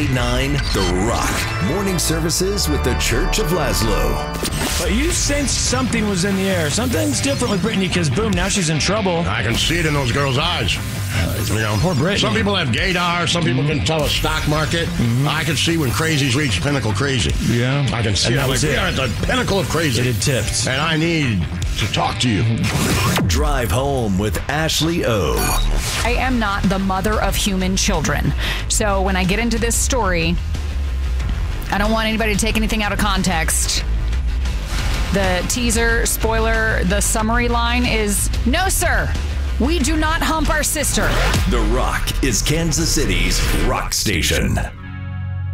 98.9 The Rock. Morning services with the Church of Laszlo. But you sensed something was in the air. Something's different with Brittany because, boom, now she's in trouble. I can see it in those girls' eyes. Poor Brittany. Some people have gaydar. Some people can tell a stock market. I can see when crazies reach pinnacle crazy. Yeah. I can see And that it. was We it. are at the pinnacle of crazy. It had tipped. And I need to talk to you. Drive home with Ashley O. I am not the mother of human children. So when I get into this story, I don't want anybody to take anything out of context. The teaser, spoiler, the summary line is, no, sir, we do not hump our sister. The Rock is Kansas City's rock station.